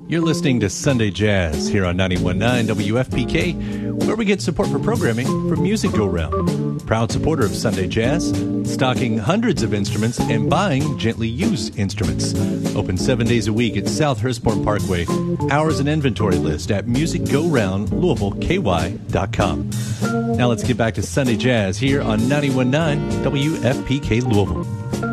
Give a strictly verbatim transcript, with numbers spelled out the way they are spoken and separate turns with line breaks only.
You're listening to Sunday Jazz here on ninety-one point nine W F P K, where we get support for programming from Music Go Round. Proud supporter of Sunday Jazz, stocking hundreds of instruments and buying gently used instruments. Open seven days a week at South Hurstbourne Parkway. Hours and inventory list at music go round louisville k y dot com. Now let's get back to Sunday Jazz here on ninety-one point nine W F P K Louisville.